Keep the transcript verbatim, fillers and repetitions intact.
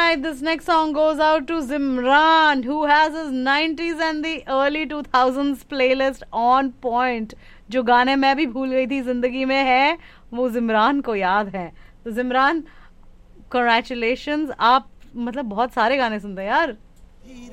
right, this next song goes out to Zimran, who has his nineties and the early two thousands playlist on point. जो गाने मैं भी भूल गई थी जिंदगी में है वो जिमरान को याद है. तो जिमरान, congratulations, आप मतलब बहुत सारे गाने सुनते हैं यार.